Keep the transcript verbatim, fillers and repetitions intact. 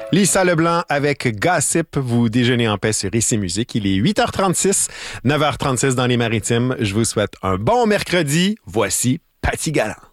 Lisa Leblanc avec Gossip, vous déjeunez en paix sur Ici Musique. Il est huit heures trente-six, neuf heures trente-six dans les Maritimes. Je vous souhaite un bon mercredi. Voici Patty Galland.